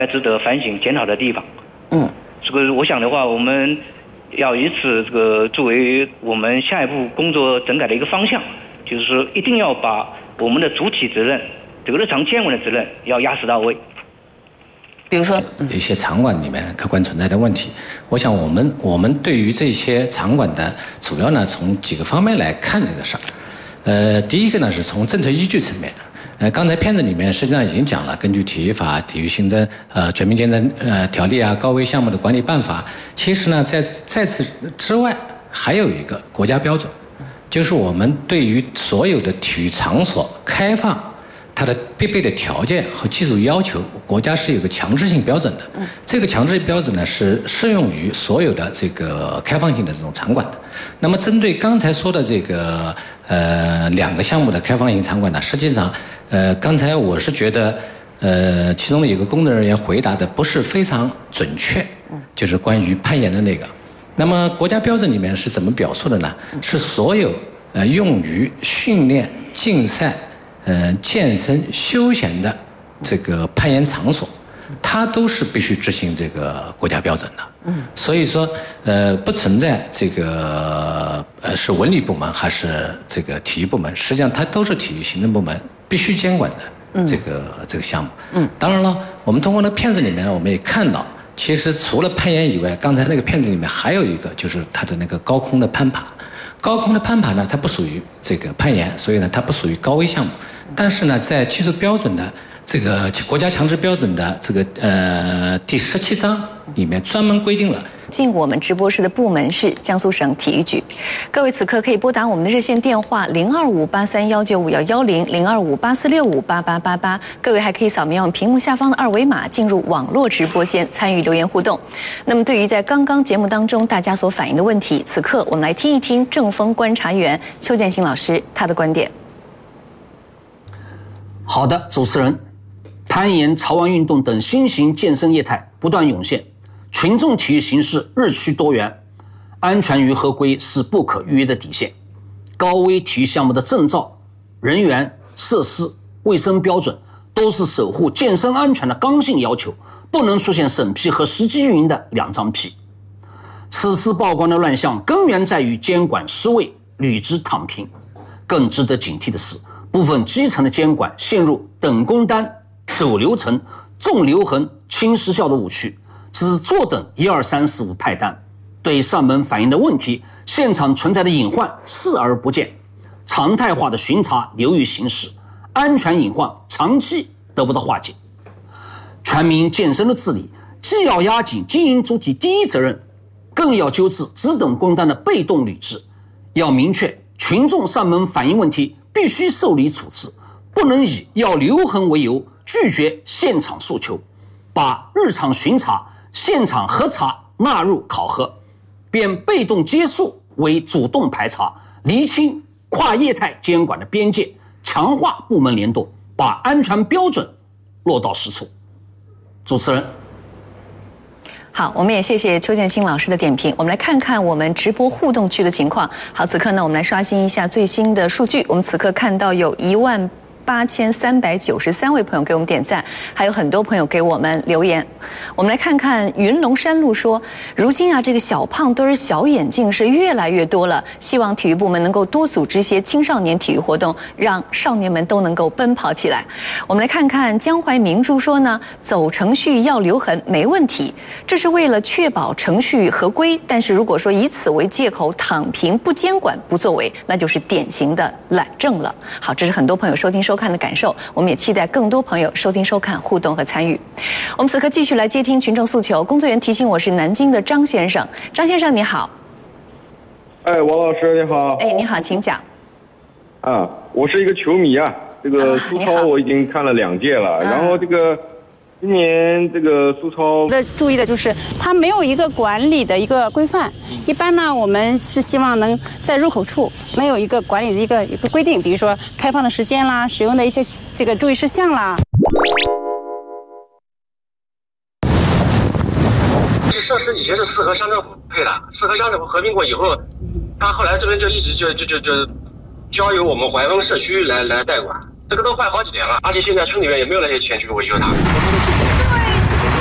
值得反省检讨的地方。这个我想的话，我们要以此这个作为我们下一步工作整改的一个方向，就是说一定要把我们的主体责任，这个日常监管的责任要压实到位。 比如说一些场馆里面客观存在的问题，我想我们对于这些场馆的主要呢从几个方面来看这个事儿。第一个呢是从政策依据层面。刚才片子里面实际上已经讲了，根据体育法、体育行政全民健身条例啊、高危项目的管理办法，其实呢在此之外还有一个国家标准，就是我们对于所有的体育场所开放它的必备的条件和技术要求，国家是有个强制性标准的。这个强制性标准呢是适用于所有的这个开放性的这种场馆的。那么针对刚才说的这个2个项目的开放型场馆呢，实际上刚才我是觉得其中有个工作人员回答的不是非常准确，就是关于攀岩的那个。那么国家标准里面是怎么表述的呢？是所有用于训练、竞赛、健身、休闲的这个攀岩场所，它都是必须执行这个国家标准的。所以说不存在这个是文旅部门还是这个体育部门，实际上它都是体育行政部门必须监管的这个项目。当然了，我们通过那片子里面我们也看到，其实除了攀岩以外，刚才那个片子里面还有一个就是它的那个高空的攀爬。高空的攀爬呢，它不属于这个攀岩，所以呢它不属于高危项目。但是呢，在技术标准的这个国家强制标准的这个第17章里面专门规定了。 进我们直播室的部门是江苏省体育局。各位此刻可以拨打我们的热线电话0258319511102584658888。各位还可以扫描我们屏幕下方的2维码进入网络直播间参与留言互动。那么对于在刚刚节目当中大家所反映的问题，此刻我们来听一听正风观察员邱建新老师他的观点。 好的，主持人，攀岩、潮玩运动等新型健身业态不断涌现，群众体育形式日趋多元，安全与合规是不可逾越的底线。高危体育项目的证照、人员、设施、卫生标准都是守护健身安全的刚性要求，不能出现审批和实际运营的2张批。此次曝光的乱象根源在于监管失位，履职躺平。更值得警惕的是，部分基层的监管陷入等工单、走流程、重留痕、轻时效的误区，只坐等1、2、3、4、5派单，对上门反映的问题、现场存在的隐患视而不见，常态化的巡查流于形式，安全隐患长期得不到化解。全民健身的治理，既要压紧经营主体第一责任，更要纠治只等工单的被动履职，要明确群众上门反映问题必须受理处置，不能以要留痕为由拒绝现场诉求，把日常巡查、现场核查纳入考核，变被动接受为主动排查，厘清跨业态监管的边界，强化部门联动，把安全标准落到实处。主持人。 好，我们也谢谢邱建新老师的点评。我们来看看我们直播互动区的情况。好，此刻呢，我们来刷新一下最新的数据。我们此刻看到有18393位朋友给我们点赞，还有很多朋友给我们留言。我们来看看云龙山路说，如今啊，这个小胖墩儿、小眼镜是越来越多了，希望体育部门能够多组织一些青少年体育活动，让少年们都能够奔跑起来。我们来看看江淮明珠说呢，走程序要留痕没问题，这是为了确保程序合规，但是如果说以此为借口躺平、不监管、不作为，那就是典型的懒政了。好，这是很多朋友收听收看的感受，我们也期待更多朋友收听收看、互动和参与。我们此刻继续来接听群众诉求。工作人员提醒我是南京的张先生，张先生你好。 哎，王老师你好。 哎，你好，请讲。 啊，我是一个球迷啊，这个苏超我已经看了2届了，然后这个今年这个苏超注意的就是它没有一个管理的一个规范。一般呢，我们是希望能在入口处能有一个管理的一个规定，比如说开放的时间啦，使用的一些这个注意事项啦。 这设施以前是四河乡政府配的，四河乡政府合并过以后，他后来这边就一直就交由我们淮丰社区来代管，这个都快好几年了，而且现在村里面也没有那些钱去维修它。